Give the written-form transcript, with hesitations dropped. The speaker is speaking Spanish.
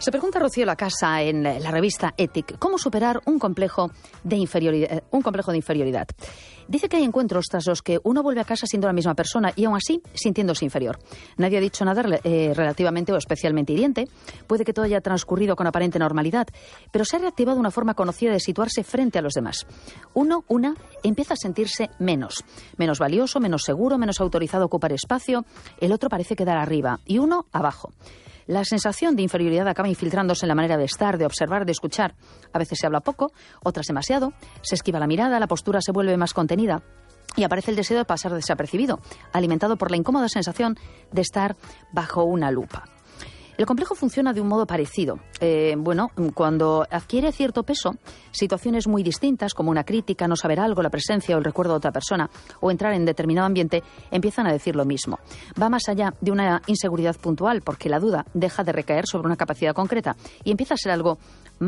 Se pregunta Rocío Lacasa en la revista Ethic cómo superar un complejo de inferioridad. Dice que hay encuentros tras los que uno vuelve a casa siendo la misma persona y aún así sintiéndose inferior. Nadie ha dicho nada relativamente o especialmente hiriente. Puede que todo haya transcurrido con aparente normalidad, pero se ha reactivado una forma conocida de situarse frente a los demás. Una empieza a sentirse menos valioso, menos seguro, menos autorizado a ocupar espacio. El otro parece quedar arriba y uno abajo. La sensación de inferioridad acaba infiltrándose en la manera de estar, de observar, de escuchar. A veces se habla poco, otras demasiado, se esquiva la mirada, la postura se vuelve más contenida y aparece el deseo de pasar desapercibido, alimentado por la incómoda sensación de estar bajo una lupa. El complejo funciona de un modo parecido. Cuando adquiere cierto peso, situaciones muy distintas, como una crítica, no saber algo, la presencia o el recuerdo de otra persona, o entrar en determinado ambiente, empiezan a decir lo mismo. Va más allá de una inseguridad puntual, porque la duda deja de recaer sobre una capacidad concreta y empieza a ser algo